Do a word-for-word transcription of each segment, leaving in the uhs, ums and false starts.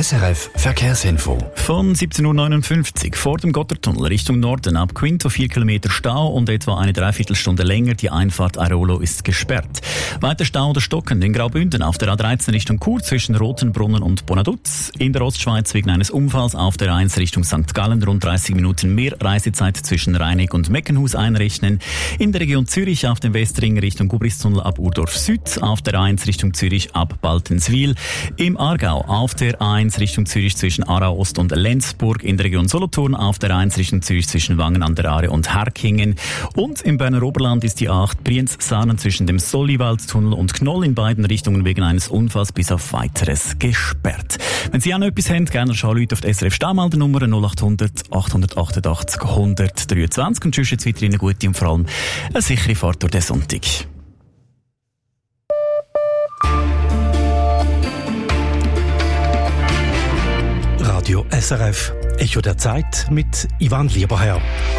S R F Verkehrsinfo. Von siebzehn Uhr neunundfünfzig vor dem Gotthardtunnel Richtung Norden ab Quinto vier Kilometer Stau und etwa eine Dreiviertelstunde länger. Die Einfahrt Airolo ist gesperrt. Weiter Stau oder Stocken in Graubünden auf der A dreizehn Richtung Chur zwischen Rotenbrunnen und Bonaduz. In der Ostschweiz wegen eines Unfalls auf der A eins Richtung Sankt Gallen rund dreißig Minuten mehr Reisezeit zwischen Reinig und Meckenhus einrechnen. In der Region Zürich auf dem Westring Richtung Gubristunnel ab Urdorf Süd. Auf der A eins Richtung Zürich ab Baltenswil. Im Aargau auf der A eins Richtung Zürich zwischen Aarau Ost und Lenzburg, in der Region Solothurn auf der A eins Richtung Zürich zwischen Wangen an der Aare und Herkingen. Und im Berner Oberland ist die A acht Brienz-Saanen zwischen dem Solliwaldtunnel und Knoll in beiden Richtungen wegen eines Unfalls bis auf Weiteres gesperrt. Wenn Sie auch noch etwas haben, gerne schauen Leute auf die S R F-Stammmeldernummer null acht hundert achthundertachtundachtzig hundertdreiundzwanzig und tschüss jetzt weiterhin eine gute und vor allem eine sichere Fahrt durch den Sonntag. Radio S R F, Echo der Zeit mit Ivan Lieberherr.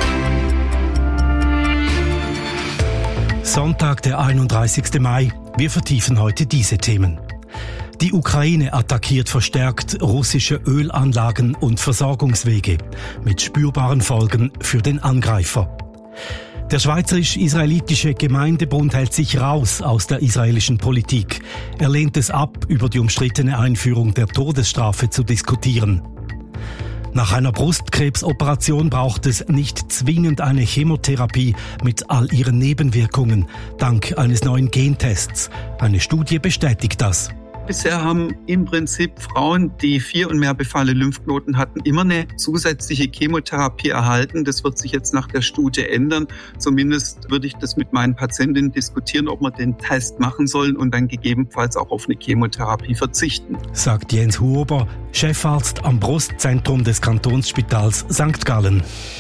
Sonntag, der einunddreißigsten Mai. Wir vertiefen heute diese Themen. Die Ukraine attackiert verstärkt russische Ölanlagen und Versorgungswege mit spürbaren Folgen für den Angreifer. Der Schweizerisch-Israelitische Gemeindebund hält sich raus aus der israelischen Politik. Er lehnt es ab, über die umstrittene Einführung der Todesstrafe zu diskutieren. Nach einer Brustkrebsoperation braucht es nicht zwingend eine Chemotherapie mit all ihren Nebenwirkungen, dank eines neuen Gentests. Eine Studie bestätigt das. Bisher haben im Prinzip Frauen, die vier und mehr befallene Lymphknoten hatten, immer eine zusätzliche Chemotherapie erhalten. Das wird sich jetzt nach der Studie ändern. Zumindest würde ich das mit meinen Patientinnen diskutieren, ob wir den Test machen sollen und dann gegebenenfalls auch auf eine Chemotherapie verzichten. Sagt Jens Huber, Chefarzt am Brustzentrum des Kantonsspitals Sankt Gallen.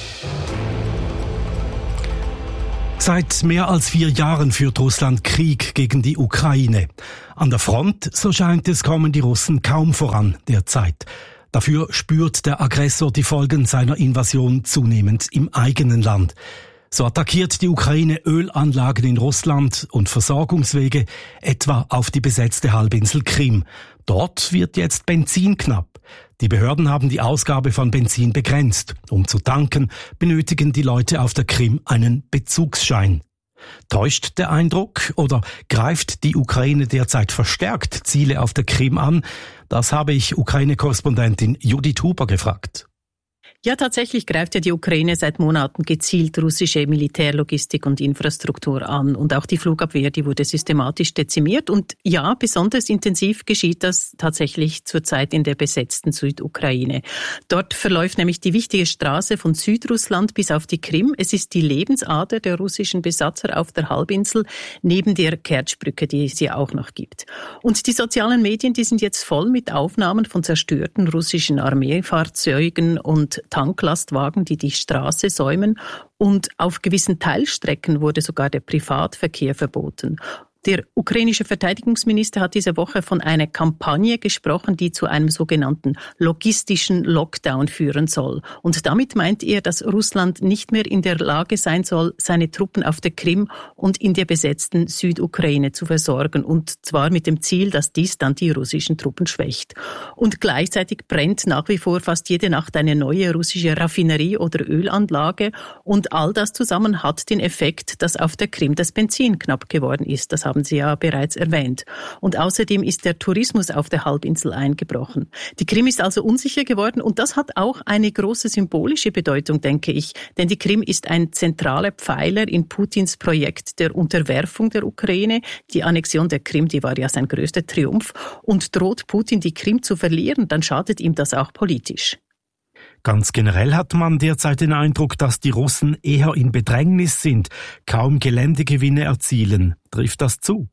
Seit mehr als vier Jahren führt Russland Krieg gegen die Ukraine. An der Front, so scheint es, kommen die Russen kaum voran derzeit. Dafür spürt der Aggressor die Folgen seiner Invasion zunehmend im eigenen Land. So attackiert die Ukraine Ölanlagen in Russland und Versorgungswege, etwa auf die besetzte Halbinsel Krim. Dort wird jetzt Benzin knapp. Die Behörden haben die Ausgabe von Benzin begrenzt. Um zu tanken, benötigen die Leute auf der Krim einen Bezugsschein. Täuscht der Eindruck oder greift die Ukraine derzeit verstärkt Ziele auf der Krim an? Das habe ich Ukraine-Korrespondentin Judith Huber gefragt. Ja, tatsächlich greift ja die Ukraine seit Monaten gezielt russische Militärlogistik und Infrastruktur an. Und auch die Flugabwehr, die wurde systematisch dezimiert. Und ja, besonders intensiv geschieht das tatsächlich zurzeit in der besetzten Südukraine. Dort verläuft nämlich die wichtige Straße von Südrussland bis auf die Krim. Es ist die Lebensader der russischen Besatzer auf der Halbinsel, neben der Kertschbrücke, die es ja auch noch gibt. Und die sozialen Medien, die sind jetzt voll mit Aufnahmen von zerstörten russischen Armeefahrzeugen und Tanklastwagen, die die Straße säumen, und auf gewissen Teilstrecken wurde sogar der Privatverkehr verboten. Der ukrainische Verteidigungsminister hat diese Woche von einer Kampagne gesprochen, die zu einem sogenannten logistischen Lockdown führen soll. Und damit meint er, dass Russland nicht mehr in der Lage sein soll, seine Truppen auf der Krim und in der besetzten Südukraine zu versorgen. Und zwar mit dem Ziel, dass dies dann die russischen Truppen schwächt. Und gleichzeitig brennt nach wie vor fast jede Nacht eine neue russische Raffinerie oder Ölanlage. Und all das zusammen hat den Effekt, dass auf der Krim das Benzin knapp geworden ist. Das haben Sie ja bereits erwähnt. Und außerdem ist der Tourismus auf der Halbinsel eingebrochen. Die Krim ist also unsicher geworden und das hat auch eine große symbolische Bedeutung, denke ich. Denn die Krim ist ein zentraler Pfeiler in Putins Projekt der Unterwerfung der Ukraine. Die Annexion der Krim, die war ja sein größter Triumph. Und droht Putin die Krim zu verlieren, dann schadet ihm das auch politisch. Ganz generell hat man derzeit den Eindruck, dass die Russen eher in Bedrängnis sind, kaum Geländegewinne erzielen. Trifft das zu?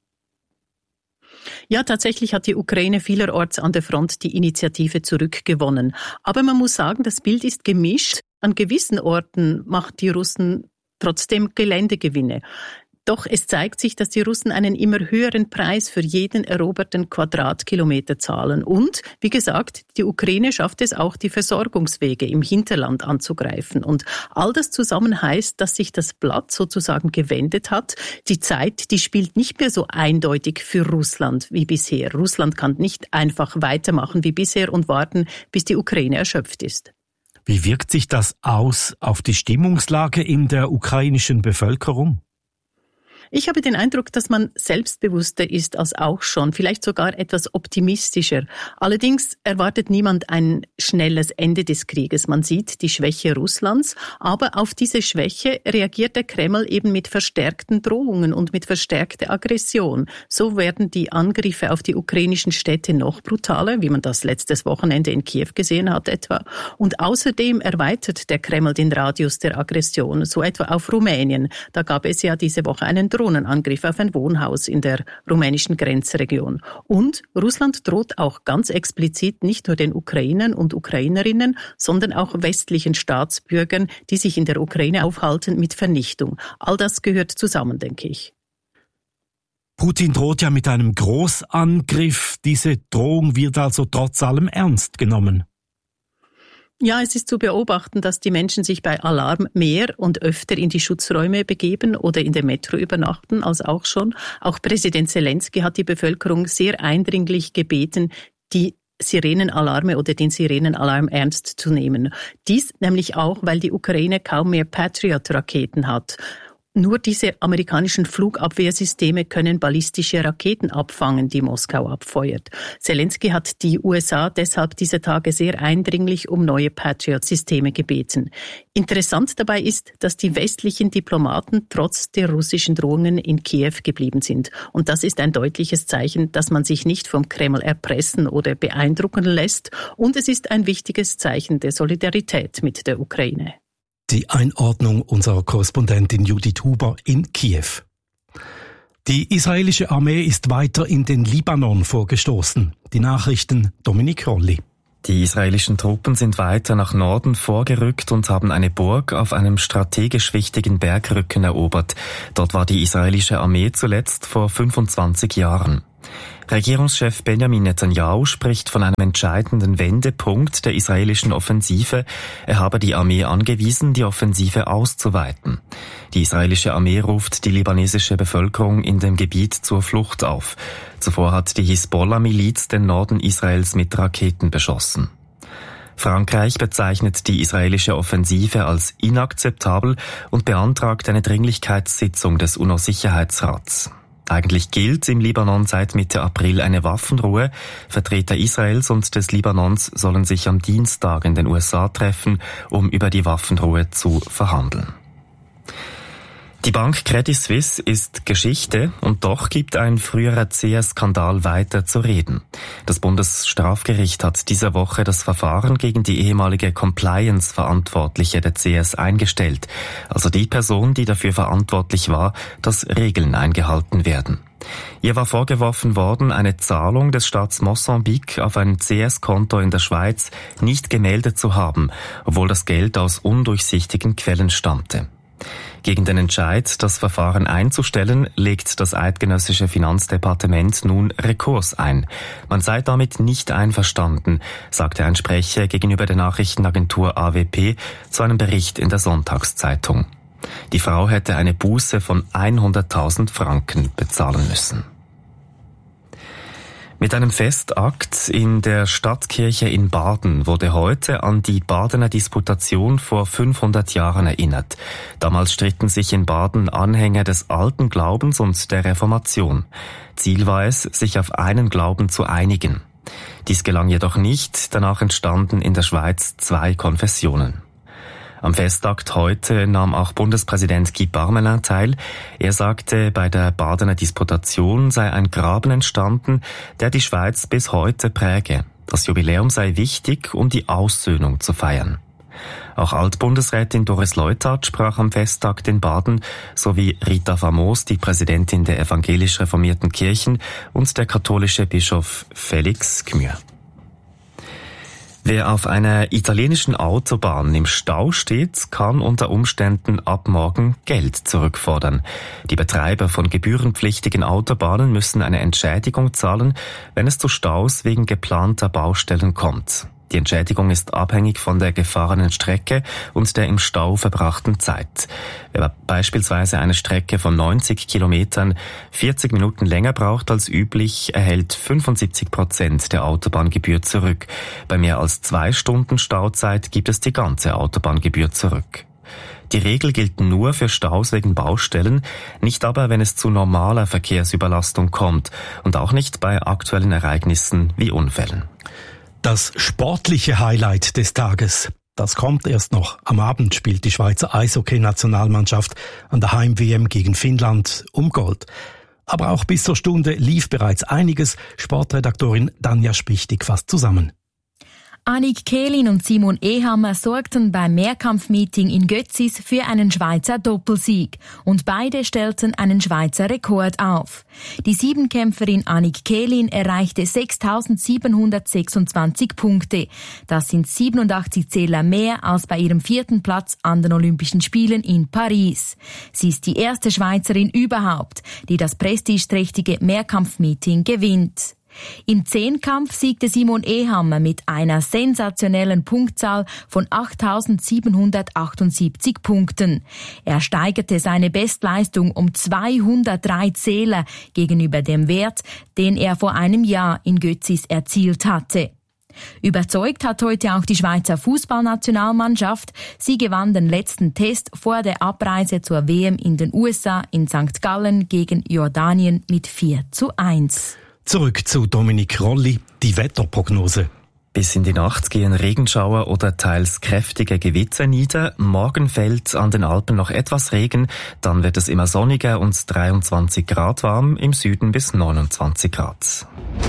Ja, tatsächlich hat die Ukraine vielerorts an der Front die Initiative zurückgewonnen. Aber man muss sagen, das Bild ist gemischt. An gewissen Orten machen die Russen trotzdem Geländegewinne. Doch es zeigt sich, dass die Russen einen immer höheren Preis für jeden eroberten Quadratkilometer zahlen. Und, wie gesagt, die Ukraine schafft es auch, die Versorgungswege im Hinterland anzugreifen. Und all das zusammen heißt, dass sich das Blatt sozusagen gewendet hat. Die Zeit, die spielt nicht mehr so eindeutig für Russland wie bisher. Russland kann nicht einfach weitermachen wie bisher und warten, bis die Ukraine erschöpft ist. Wie wirkt sich das aus auf die Stimmungslage in der ukrainischen Bevölkerung? Ich habe den Eindruck, dass man selbstbewusster ist als auch schon, vielleicht sogar etwas optimistischer. Allerdings erwartet niemand ein schnelles Ende des Krieges. Man sieht die Schwäche Russlands, aber auf diese Schwäche reagiert der Kreml eben mit verstärkten Drohungen und mit verstärkter Aggression. So werden die Angriffe auf die ukrainischen Städte noch brutaler, wie man das letztes Wochenende in Kiew gesehen hat etwa. Und außerdem erweitert der Kreml den Radius der Aggression, so etwa auf Rumänien. Da gab es ja diese Woche einen Drohnenangriff auf ein Wohnhaus in der rumänischen Grenzregion. Und Russland droht auch ganz explizit nicht nur den Ukrainern und Ukrainerinnen, sondern auch westlichen Staatsbürgern, die sich in der Ukraine aufhalten, mit Vernichtung. All das gehört zusammen, denke ich. Putin droht ja mit einem Großangriff. Diese Drohung wird also trotz allem ernst genommen. Ja, es ist zu beobachten, dass die Menschen sich bei Alarm mehr und öfter in die Schutzräume begeben oder in der Metro übernachten als auch schon. Auch Präsident Zelensky hat die Bevölkerung sehr eindringlich gebeten, die Sirenenalarme oder den Sirenenalarm ernst zu nehmen. Dies nämlich auch, weil die Ukraine kaum mehr Patriot-Raketen hat. Nur diese amerikanischen Flugabwehrsysteme können ballistische Raketen abfangen, die Moskau abfeuert. Zelensky hat die U S A deshalb diese Tage sehr eindringlich um neue Patriot-Systeme gebeten. Interessant dabei ist, dass die westlichen Diplomaten trotz der russischen Drohungen in Kiew geblieben sind. Und das ist ein deutliches Zeichen, dass man sich nicht vom Kreml erpressen oder beeindrucken lässt. Und es ist ein wichtiges Zeichen der Solidarität mit der Ukraine. Die Einordnung unserer Korrespondentin Judith Huber in Kiew. Die israelische Armee ist weiter in den Libanon vorgestoßen. Die Nachrichten Dominik Rolli. Die israelischen Truppen sind weiter nach Norden vorgerückt und haben eine Burg auf einem strategisch wichtigen Bergrücken erobert. Dort war die israelische Armee zuletzt vor fünfundzwanzig Jahren. Regierungschef Benjamin Netanyahu spricht von einem entscheidenden Wendepunkt der israelischen Offensive. Er habe die Armee angewiesen, die Offensive auszuweiten. Die israelische Armee ruft die libanesische Bevölkerung in dem Gebiet zur Flucht auf. Zuvor hat die Hisbollah-Miliz den Norden Israels mit Raketen beschossen. Frankreich bezeichnet die israelische Offensive als inakzeptabel und beantragt eine Dringlichkeitssitzung des UNO-Sicherheitsrats. Eigentlich gilt im Libanon seit Mitte April eine Waffenruhe. Vertreter Israels und des Libanons sollen sich am Dienstag in den U S A treffen, um über die Waffenruhe zu verhandeln. Die Bank Credit Suisse ist Geschichte und doch gibt ein früherer C S-Skandal weiter zu reden. Das Bundesstrafgericht hat diese Woche das Verfahren gegen die ehemalige Compliance-Verantwortliche der C S eingestellt, also die Person, die dafür verantwortlich war, dass Regeln eingehalten werden. Ihr war vorgeworfen worden, eine Zahlung des Staats Mosambik auf ein C S-Konto in der Schweiz nicht gemeldet zu haben, obwohl das Geld aus undurchsichtigen Quellen stammte. Gegen den Entscheid, das Verfahren einzustellen, legt das eidgenössische Finanzdepartement nun Rekurs ein. Man sei damit nicht einverstanden, sagte ein Sprecher gegenüber der Nachrichtenagentur A W P zu einem Bericht in der Sonntagszeitung. Die Frau hätte eine Buße von hunderttausend Franken bezahlen müssen. Mit einem Festakt in der Stadtkirche in Baden wurde heute an die Badener Disputation vor fünfhundert Jahren erinnert. Damals stritten sich in Baden Anhänger des alten Glaubens und der Reformation. Ziel war es, sich auf einen Glauben zu einigen. Dies gelang jedoch nicht, danach entstanden in der Schweiz zwei Konfessionen. Am Festakt heute nahm auch Bundespräsident Guy Parmelin teil. Er sagte, bei der Badener Disputation sei ein Graben entstanden, der die Schweiz bis heute präge. Das Jubiläum sei wichtig, um die Aussöhnung zu feiern. Auch Altbundesrätin Doris Leuthard sprach am Festtag in Baden, sowie Rita Famos, die Präsidentin der evangelisch reformierten Kirchen, und der katholische Bischof Felix Gmür. Wer auf einer italienischen Autobahn im Stau steht, kann unter Umständen ab morgen Geld zurückfordern. Die Betreiber von gebührenpflichtigen Autobahnen müssen eine Entschädigung zahlen, wenn es zu Staus wegen geplanter Baustellen kommt. Die Entschädigung ist abhängig von der gefahrenen Strecke und der im Stau verbrachten Zeit. Wer beispielsweise eine Strecke von neunzig Kilometern vierzig Minuten länger braucht als üblich, erhält fünfundsiebzig Prozent der Autobahngebühr zurück. Bei mehr als zwei Stunden Stauzeit gibt es die ganze Autobahngebühr zurück. Die Regel gilt nur für Staus wegen Baustellen, nicht aber, wenn es zu normaler Verkehrsüberlastung kommt und auch nicht bei aktuellen Ereignissen wie Unfällen. Das sportliche Highlight des Tages, das kommt erst noch. Am Abend spielt die Schweizer Eishockey-Nationalmannschaft an der Heim-W M gegen Finnland um Gold. Aber auch bis zur Stunde lief bereits einiges. Sportredaktorin Danja Spichtig fasst zusammen. Annik Kehlin und Simon Ehammer sorgten beim Mehrkampfmeeting in Götzis für einen Schweizer Doppelsieg und beide stellten einen Schweizer Rekord auf. Die Siebenkämpferin Annik Kehlin erreichte sechstausendsiebenhundertsechsundzwanzig Punkte. Das sind siebenundachtzig Zähler mehr als bei ihrem vierten Platz an den Olympischen Spielen in Paris. Sie ist die erste Schweizerin überhaupt, die das prestigeträchtige Mehrkampfmeeting gewinnt. Im Zehnkampf siegte Simon Ehammer mit einer sensationellen Punktzahl von achttausendsiebenhundertachtundsiebzig Punkten. Er steigerte seine Bestleistung um zweihundertdrei Zähler gegenüber dem Wert, den er vor einem Jahr in Götzis erzielt hatte. Überzeugt hat heute auch die Schweizer Fußballnationalmannschaft. Sie gewann den letzten Test vor der Abreise zur W M in den U S A in Sankt Gallen gegen Jordanien mit vier zu eins. Zurück zu Dominik Rolli, die Wetterprognose. Bis in die Nacht gehen Regenschauer oder teils kräftige Gewitzer nieder. Morgen fällt an den Alpen noch etwas Regen, dann wird es immer sonniger und dreiundzwanzig Grad warm, im Süden bis neunundzwanzig Grad.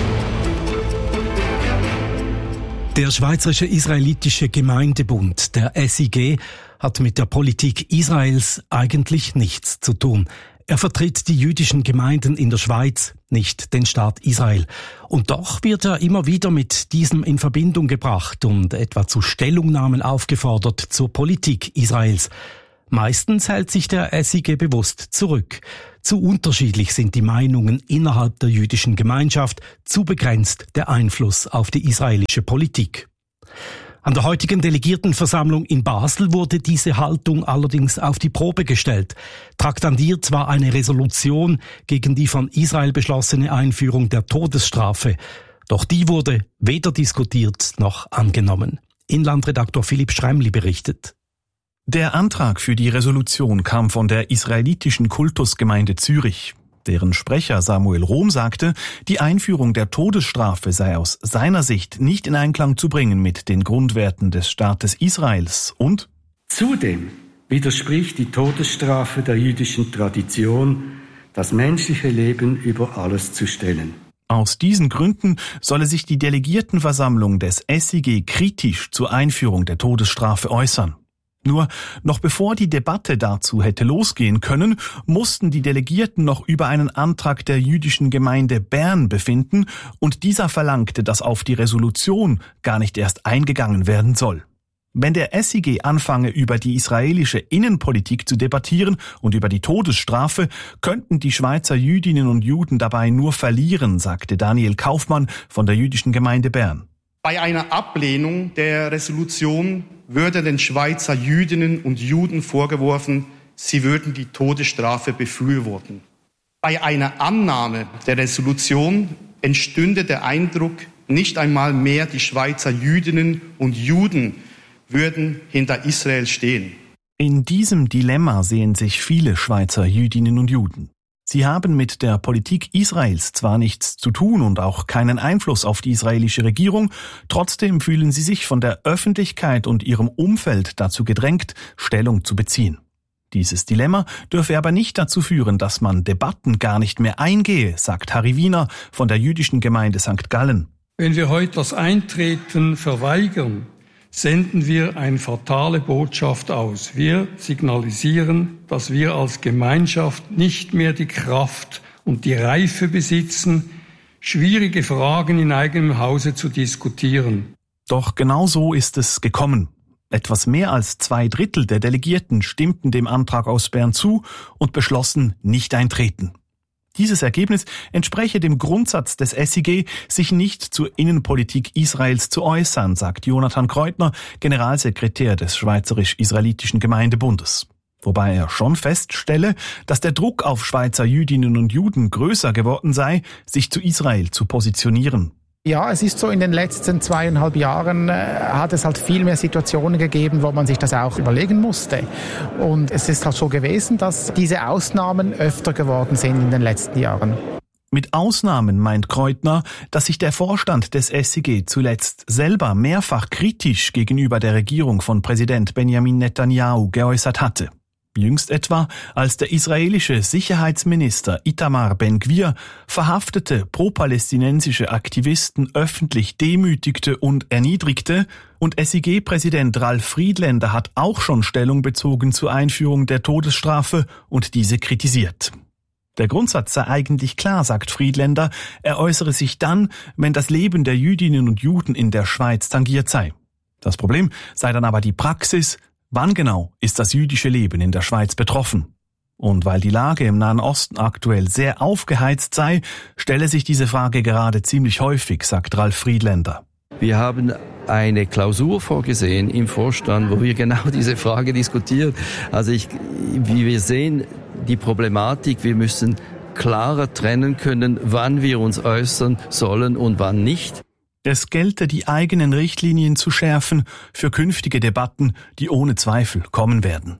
Der Schweizerische Israelitische Gemeindebund, der S I G, hat mit der Politik Israels eigentlich nichts zu tun. Er vertritt die jüdischen Gemeinden in der Schweiz, nicht den Staat Israel. Und doch wird er immer wieder mit diesem in Verbindung gebracht und etwa zu Stellungnahmen aufgefordert zur Politik Israels. Meistens hält sich der S I G bewusst zurück. Zu unterschiedlich sind die Meinungen innerhalb der jüdischen Gemeinschaft, zu begrenzt der Einfluss auf die israelische Politik. An der heutigen Delegiertenversammlung in Basel wurde diese Haltung allerdings auf die Probe gestellt. Traktandiert war eine Resolution gegen die von Israel beschlossene Einführung der Todesstrafe. Doch die wurde weder diskutiert noch angenommen. Inlandredaktor Philipp Schremli berichtet. Der Antrag für die Resolution kam von der israelitischen Kultusgemeinde Zürich. Deren Sprecher Samuel Rohm sagte, die Einführung der Todesstrafe sei aus seiner Sicht nicht in Einklang zu bringen mit den Grundwerten des Staates Israels und zudem widerspricht die Todesstrafe der jüdischen Tradition, das menschliche Leben über alles zu stellen. Aus diesen Gründen solle sich die Delegiertenversammlung des S I G kritisch zur Einführung der Todesstrafe äußern. Nur noch bevor die Debatte dazu hätte losgehen können, mussten die Delegierten noch über einen Antrag der jüdischen Gemeinde Bern befinden und dieser verlangte, dass auf die Resolution gar nicht erst eingegangen werden soll. Wenn der S I G anfange, über die israelische Innenpolitik zu debattieren und über die Todesstrafe, könnten die Schweizer Jüdinnen und Juden dabei nur verlieren, sagte Daniel Kaufmann von der jüdischen Gemeinde Bern. Bei einer Ablehnung der Resolution würde den Schweizer Jüdinnen und Juden vorgeworfen, sie würden die Todesstrafe befürworten. Bei einer Annahme der Resolution entstünde der Eindruck, nicht einmal mehr die Schweizer Jüdinnen und Juden würden hinter Israel stehen. In diesem Dilemma sehen sich viele Schweizer Jüdinnen und Juden. Sie haben mit der Politik Israels zwar nichts zu tun und auch keinen Einfluss auf die israelische Regierung, trotzdem fühlen sie sich von der Öffentlichkeit und ihrem Umfeld dazu gedrängt, Stellung zu beziehen. Dieses Dilemma dürfe aber nicht dazu führen, dass man Debatten gar nicht mehr eingehe, sagt Harry Wiener von der jüdischen Gemeinde Sankt Gallen. Wenn wir heute das Eintreten verweigern, senden wir eine fatale Botschaft aus. Wir signalisieren, dass wir als Gemeinschaft nicht mehr die Kraft und die Reife besitzen, schwierige Fragen in eigenem Hause zu diskutieren. Doch genau so ist es gekommen. Etwas mehr als zwei Drittel der Delegierten stimmten dem Antrag aus Bern zu und beschlossen, nicht eintreten. Dieses Ergebnis entspreche dem Grundsatz des S I G, sich nicht zur Innenpolitik Israels zu äußern, sagt Jonathan Kreutner, Generalsekretär des Schweizerisch-Israelitischen Gemeindebundes. Wobei er schon feststelle, dass der Druck auf Schweizer Jüdinnen und Juden größer geworden sei, sich zu Israel zu positionieren. Ja, es ist so, in den letzten zweieinhalb Jahren äh, hat es halt viel mehr Situationen gegeben, wo man sich das auch überlegen musste. Und es ist halt so gewesen, dass diese Ausnahmen öfter geworden sind in den letzten Jahren. Mit Ausnahmen meint Kreutner, dass sich der Vorstand des S I G zuletzt selber mehrfach kritisch gegenüber der Regierung von Präsident Benjamin Netanyahu geäußert hatte. Jüngst etwa, als der israelische Sicherheitsminister Itamar Ben-Gvir verhaftete pro-palästinensische Aktivisten öffentlich demütigte und erniedrigte, und S I G-Präsident Ralf Friedländer hat auch schon Stellung bezogen zur Einführung der Todesstrafe und diese kritisiert. Der Grundsatz sei eigentlich klar, sagt Friedländer, er äußere sich dann, wenn das Leben der Jüdinnen und Juden in der Schweiz tangiert sei. Das Problem sei dann aber die Praxis. Wann genau ist das jüdische Leben in der Schweiz betroffen? Und weil die Lage im Nahen Osten aktuell sehr aufgeheizt sei, stelle sich diese Frage gerade ziemlich häufig, sagt Ralf Friedländer. Wir haben eine Klausur vorgesehen im Vorstand, wo wir genau diese Frage diskutieren. Also ich, wie wir sehen, die Problematik, wir müssen klarer trennen können, wann wir uns äußern sollen und wann nicht. Es gelte, die eigenen Richtlinien zu schärfen für künftige Debatten, die ohne Zweifel kommen werden.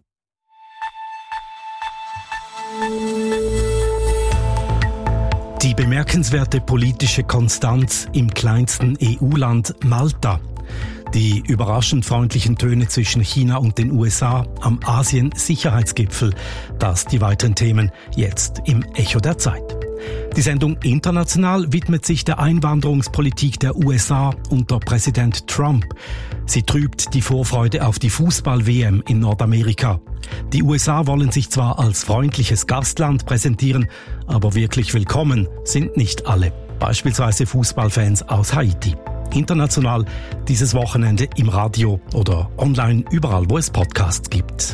Die bemerkenswerte politische Konstanz im kleinsten E U-Land Malta. Die überraschend freundlichen Töne zwischen China und den U S A am Asien-Sicherheitsgipfel. Das die weiteren Themen jetzt im Echo der Zeit. Die Sendung International widmet sich der Einwanderungspolitik der U S A unter Präsident Trump. Sie trübt die Vorfreude auf die Fußball-W M in Nordamerika. Die U S A wollen sich zwar als freundliches Gastland präsentieren, aber wirklich willkommen sind nicht alle. Beispielsweise Fußballfans aus Haiti. International dieses Wochenende im Radio oder online überall, wo es Podcasts gibt.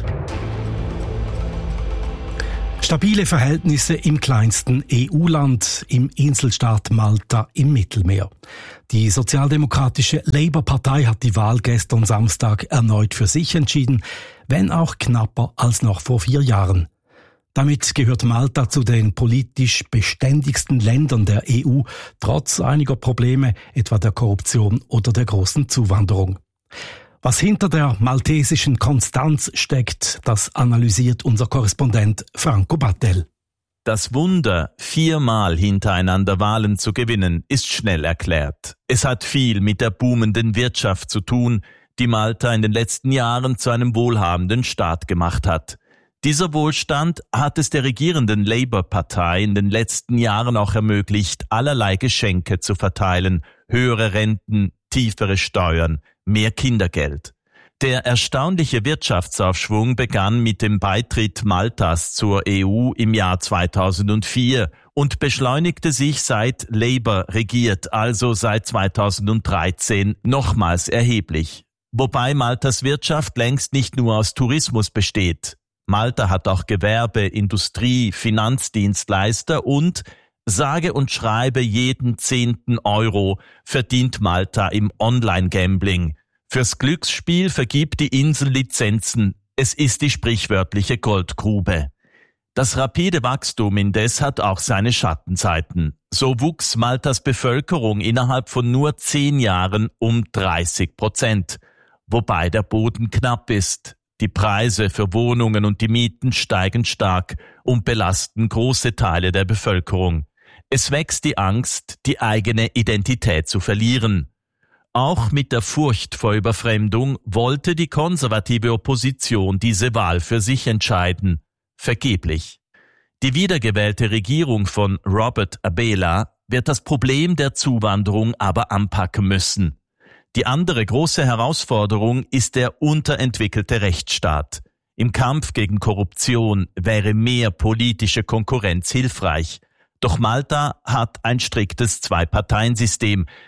Stabile Verhältnisse im kleinsten E U-Land, im Inselstaat Malta im Mittelmeer. Die sozialdemokratische Labour-Partei hat die Wahl gestern Samstag erneut für sich entschieden, wenn auch knapper als noch vor vier Jahren. Damit gehört Malta zu den politisch beständigsten Ländern der E U, trotz einiger Probleme, etwa der Korruption oder der großen Zuwanderung. Was hinter der maltesischen Konstanz steckt, das analysiert unser Korrespondent Franco Battel. Das Wunder, viermal hintereinander Wahlen zu gewinnen, ist schnell erklärt. Es hat viel mit der boomenden Wirtschaft zu tun, die Malta in den letzten Jahren zu einem wohlhabenden Staat gemacht hat. Dieser Wohlstand hat es der regierenden Labour-Partei in den letzten Jahren auch ermöglicht, allerlei Geschenke zu verteilen, höhere Renten, tiefere Steuern, mehr Kindergeld. Der erstaunliche Wirtschaftsaufschwung begann mit dem Beitritt Maltas zur E U im Jahr zweitausendvier und beschleunigte sich seit Labour regiert, also seit zweitausenddreizehn, nochmals erheblich. Wobei Maltas Wirtschaft längst nicht nur aus Tourismus besteht. Malta hat auch Gewerbe, Industrie, Finanzdienstleister und, sage und schreibe, jeden zehnten Euro verdient Malta im Online-Gambling. Fürs Glücksspiel vergibt die Insel Lizenzen. Es ist die sprichwörtliche Goldgrube. Das rapide Wachstum indes hat auch seine Schattenseiten. So wuchs Maltas Bevölkerung innerhalb von nur zehn Jahren um dreißig Prozent, wobei der Boden knapp ist. Die Preise für Wohnungen und die Mieten steigen stark und belasten große Teile der Bevölkerung. Es wächst die Angst, die eigene Identität zu verlieren. Auch mit der Furcht vor Überfremdung wollte die konservative Opposition diese Wahl für sich entscheiden. Vergeblich. Die wiedergewählte Regierung von Robert Abela wird das Problem der Zuwanderung aber anpacken müssen. Die andere große Herausforderung ist der unterentwickelte Rechtsstaat. Im Kampf gegen Korruption wäre mehr politische Konkurrenz hilfreich. Doch Malta hat ein striktes Zwei-Parteien-System,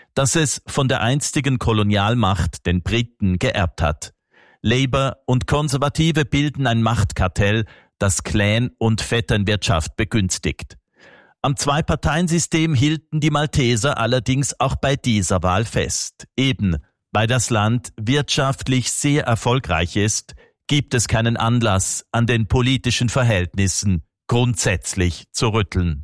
das es von der einstigen Kolonialmacht, den Briten, geerbt hat. Labour und Konservative bilden ein Machtkartell, das Clan- und Vetternwirtschaft begünstigt. Am Zwei-Parteien-System hielten die Malteser allerdings auch bei dieser Wahl fest. Eben, weil das Land wirtschaftlich sehr erfolgreich ist, gibt es keinen Anlass, an den politischen Verhältnissen grundsätzlich zu rütteln.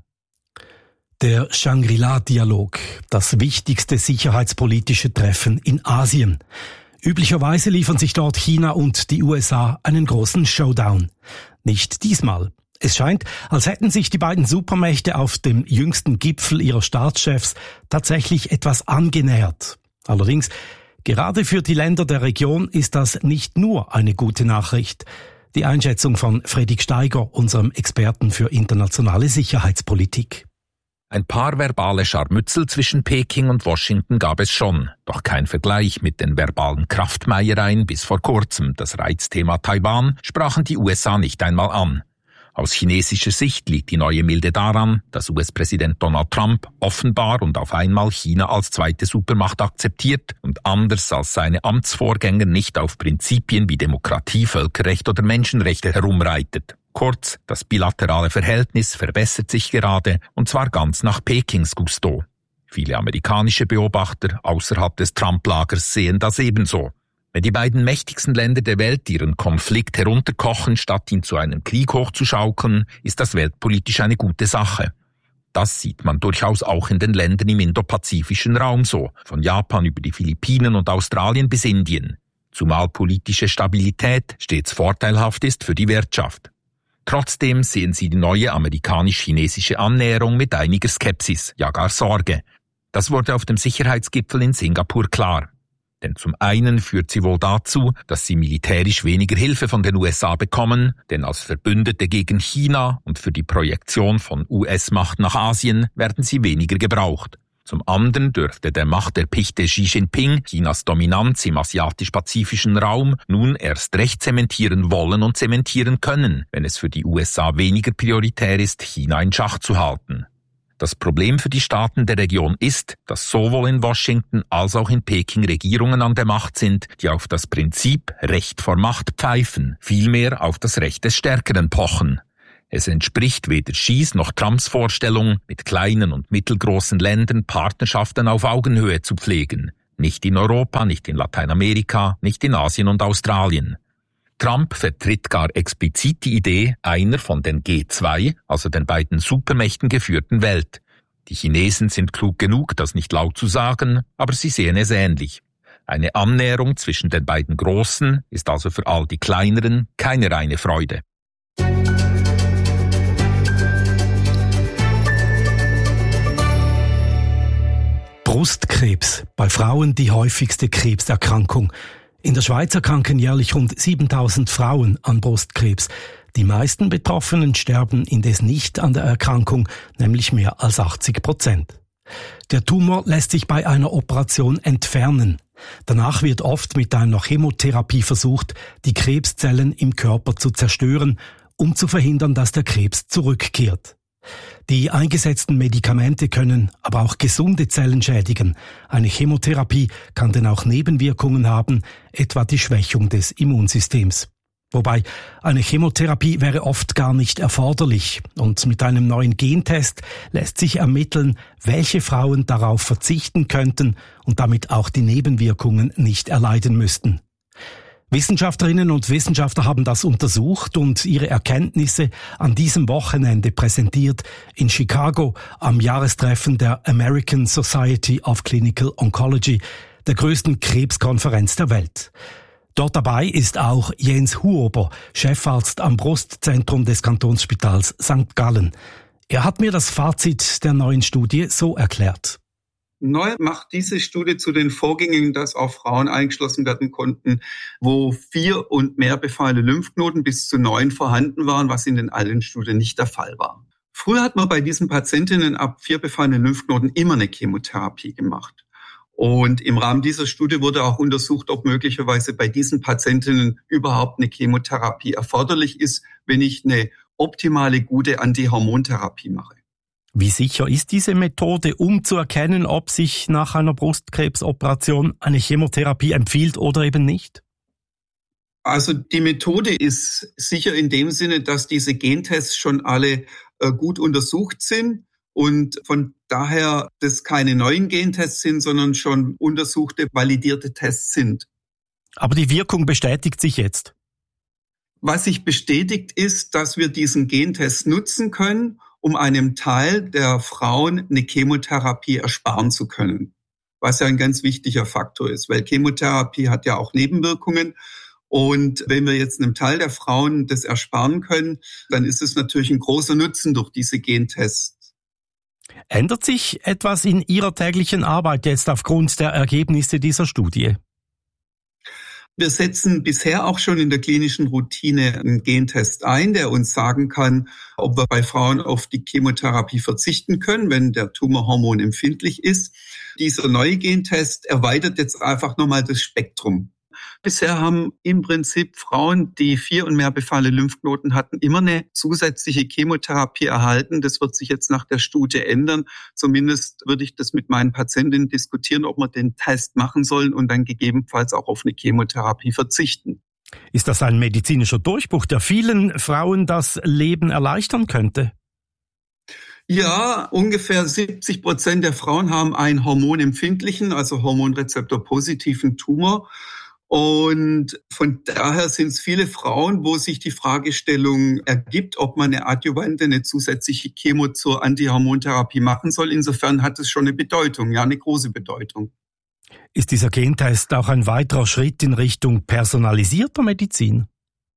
Der Shangri-La-Dialog, das wichtigste sicherheitspolitische Treffen in Asien. Üblicherweise liefern sich dort China und die U S A einen großen Showdown. Nicht diesmal. Es scheint, als hätten sich die beiden Supermächte auf dem jüngsten Gipfel ihrer Staatschefs tatsächlich etwas angenähert. Allerdings, gerade für die Länder der Region ist das nicht nur eine gute Nachricht. Die Einschätzung von Fredrik Steiger, unserem Experten für internationale Sicherheitspolitik. Ein paar verbale Scharmützel zwischen Peking und Washington gab es schon, doch kein Vergleich mit den verbalen Kraftmeiereien bis vor kurzem. Das Reizthema Taiwan sprachen die U S A nicht einmal an. Aus chinesischer Sicht liegt die neue Milde daran, dass U S-Präsident Donald Trump offenbar und auf einmal China als zweite Supermacht akzeptiert und anders als seine Amtsvorgänger nicht auf Prinzipien wie Demokratie, Völkerrecht oder Menschenrechte herumreitet. Kurz, das bilaterale Verhältnis verbessert sich gerade, und zwar ganz nach Pekings Gusto. Viele amerikanische Beobachter außerhalb des Trump-Lagers sehen das ebenso. Wenn die beiden mächtigsten Länder der Welt ihren Konflikt herunterkochen, statt ihn zu einem Krieg hochzuschaukeln, ist das weltpolitisch eine gute Sache. Das sieht man durchaus auch in den Ländern im indopazifischen Raum so, von Japan über die Philippinen und Australien bis Indien. Zumal politische Stabilität stets vorteilhaft ist für die Wirtschaft. Trotzdem sehen sie die neue amerikanisch-chinesische Annäherung mit einiger Skepsis, ja gar Sorge. Das wurde auf dem Sicherheitsgipfel in Singapur klar. Denn zum einen führt sie wohl dazu, dass sie militärisch weniger Hilfe von den U S A bekommen, denn als Verbündete gegen China und für die Projektion von U S-Macht nach Asien werden sie weniger gebraucht. Zum anderen dürfte der machterpichte Xi Jinping Chinas Dominanz im asiatisch-pazifischen Raum nun erst recht zementieren wollen und zementieren können, wenn es für die U S A weniger prioritär ist, China in Schach zu halten. Das Problem für die Staaten der Region ist, dass sowohl in Washington als auch in Peking Regierungen an der Macht sind, die auf das Prinzip Recht vor Macht pfeifen, vielmehr auf das Recht des Stärkeren pochen. Es entspricht weder Xis noch Trumps Vorstellung, mit kleinen und mittelgroßen Ländern Partnerschaften auf Augenhöhe zu pflegen. Nicht in Europa, nicht in Lateinamerika, nicht in Asien und Australien. Trump vertritt gar explizit die Idee einer von den G zwei, also den beiden Supermächten geführten Welt. Die Chinesen sind klug genug, das nicht laut zu sagen, aber sie sehen es ähnlich. Eine Annäherung zwischen den beiden Großen ist also für all die Kleineren keine reine Freude. Brustkrebs, bei Frauen die häufigste Krebserkrankung. In der Schweiz erkranken jährlich rund siebentausend Frauen an Brustkrebs. Die meisten Betroffenen sterben indes nicht an der Erkrankung, nämlich mehr als achtzig Prozent. Der Tumor lässt sich bei einer Operation entfernen. Danach wird oft mit einer Chemotherapie versucht, die Krebszellen im Körper zu zerstören, um zu verhindern, dass der Krebs zurückkehrt. Die eingesetzten Medikamente können aber auch gesunde Zellen schädigen. Eine Chemotherapie kann denn auch Nebenwirkungen haben, etwa die Schwächung des Immunsystems. Wobei eine Chemotherapie wäre oft gar nicht erforderlich. Und mit einem neuen Gentest lässt sich ermitteln, welche Frauen darauf verzichten könnten und damit auch die Nebenwirkungen nicht erleiden müssten. Wissenschaftlerinnen und Wissenschaftler haben das untersucht und ihre Erkenntnisse an diesem Wochenende präsentiert in Chicago am Jahrestreffen der American Society of Clinical Oncology, der größten Krebskonferenz der Welt. Dort dabei ist auch Jens Huober, Chefarzt am Brustzentrum des Kantonsspitals Sankt Gallen. Er hat mir das Fazit der neuen Studie so erklärt. Neu macht diese Studie zu den Vorgängen, dass auch Frauen eingeschlossen werden konnten, wo vier und mehr befallene Lymphknoten bis zu neun vorhanden waren, was in den alten Studien nicht der Fall war. Früher hat man bei diesen Patientinnen ab vier befallenen Lymphknoten immer eine Chemotherapie gemacht. Und im Rahmen dieser Studie wurde auch untersucht, ob möglicherweise bei diesen Patientinnen überhaupt eine Chemotherapie erforderlich ist, wenn ich eine optimale, gute Antihormontherapie mache. Wie sicher ist diese Methode, um zu erkennen, ob sich nach einer Brustkrebsoperation eine Chemotherapie empfiehlt oder eben nicht? Also die Methode ist sicher in dem Sinne, dass diese Gentests schon alle äh, gut untersucht sind und von daher das keine neuen Gentests sind, sondern schon untersuchte, validierte Tests sind. Aber die Wirkung bestätigt sich jetzt. Was sich bestätigt ist, dass wir diesen Gentest nutzen können, um einem Teil der Frauen eine Chemotherapie ersparen zu können. Was ja ein ganz wichtiger Faktor ist, weil Chemotherapie hat ja auch Nebenwirkungen. Und wenn wir jetzt einem Teil der Frauen das ersparen können, dann ist es natürlich ein großer Nutzen durch diese Gentests. Ändert sich etwas in Ihrer täglichen Arbeit jetzt aufgrund der Ergebnisse dieser Studie? Wir setzen bisher auch schon in der klinischen Routine einen Gentest ein, der uns sagen kann, ob wir bei Frauen auf die Chemotherapie verzichten können, wenn der Tumor hormonempfindlich ist. Dieser neue Gentest erweitert jetzt einfach nochmal das Spektrum. Bisher haben im Prinzip Frauen, die vier und mehr befallene Lymphknoten hatten, immer eine zusätzliche Chemotherapie erhalten. Das wird sich jetzt nach der Studie ändern. Zumindest würde ich das mit meinen Patientinnen diskutieren, ob wir den Test machen sollen und dann gegebenenfalls auch auf eine Chemotherapie verzichten. Ist das ein medizinischer Durchbruch, der vielen Frauen das Leben erleichtern könnte? Ja, ungefähr siebzig Prozent der Frauen haben einen hormonempfindlichen, also hormonrezeptor-positiven Tumor. Und von daher sind es viele Frauen, wo sich die Fragestellung ergibt, ob man eine adjuvante, eine zusätzliche Chemo zur Antihormontherapie machen soll. Insofern hat es schon eine Bedeutung, ja, eine große Bedeutung. Ist dieser Gentest auch ein weiterer Schritt in Richtung personalisierter Medizin?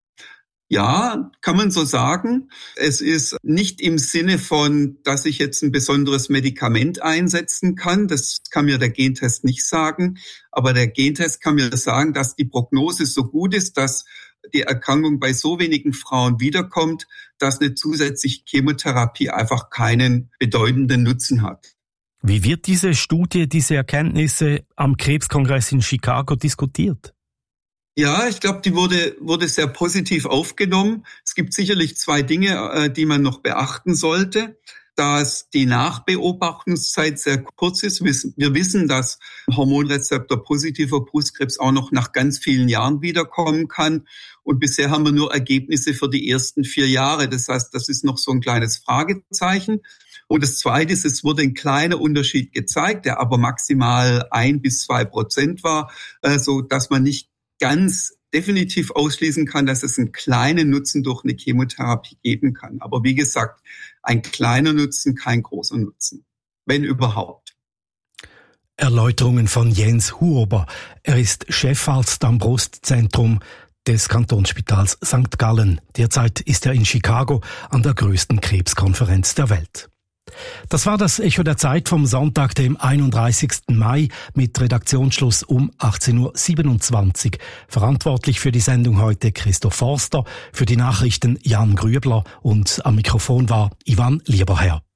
Ja, kann man so sagen. Es ist nicht im Sinne von, dass ich jetzt ein besonderes Medikament einsetzen kann. Das kann mir der Gentest nicht sagen. Aber der Gentest kann mir sagen, dass die Prognose so gut ist, dass die Erkrankung bei so wenigen Frauen wiederkommt, dass eine zusätzliche Chemotherapie einfach keinen bedeutenden Nutzen hat. Wie wird diese Studie, diese Erkenntnisse am Krebskongress in Chicago diskutiert? Ja, ich glaube, die wurde wurde sehr positiv aufgenommen. Es gibt sicherlich zwei Dinge, die man noch beachten sollte. Dass die Nachbeobachtungszeit sehr kurz ist. Wir wissen, dass hormonrezeptor-positiver Brustkrebs auch noch nach ganz vielen Jahren wiederkommen kann. Und bisher haben wir nur Ergebnisse für die ersten vier Jahre. Das heißt, das ist noch so ein kleines Fragezeichen. Und das Zweite ist, es wurde ein kleiner Unterschied gezeigt, der aber maximal ein bis zwei Prozent war, so dass man nicht ganz definitiv ausschließen kann, dass es einen kleinen Nutzen durch eine Chemotherapie geben kann. Aber wie gesagt, ein kleiner Nutzen, kein großer Nutzen, wenn überhaupt. Erläuterungen von Jens Huober. Er ist Chefarzt am Brustzentrum des Kantonsspitals Sankt Gallen. Derzeit ist er in Chicago an der größten Krebskonferenz der Welt. Das war das Echo der Zeit vom Sonntag, dem einunddreißigsten Mai, mit Redaktionsschluss um achtzehn Uhr siebenundzwanzig. Verantwortlich für die Sendung heute Christoph Forster, für die Nachrichten Jan Grübler und am Mikrofon war Ivan Lieberherr.